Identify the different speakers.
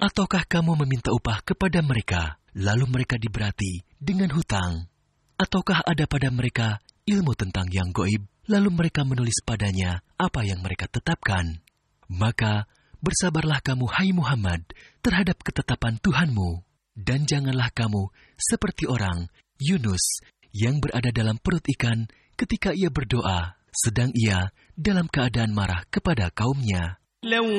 Speaker 1: Ataukah kamu meminta upah kepada mereka, lalu mereka diberati dengan hutang? Ataukah ada pada mereka ilmu tentang yang gaib, lalu mereka menulis padanya apa yang mereka tetapkan? Maka bersabarlah kamu, hai Muhammad, terhadap ketetapan Tuhanmu. Dan janganlah kamu seperti orang Yunus yang berada dalam perut ikan ketika ia berdoa, sedang ia dalam keadaan marah kepada kaumnya.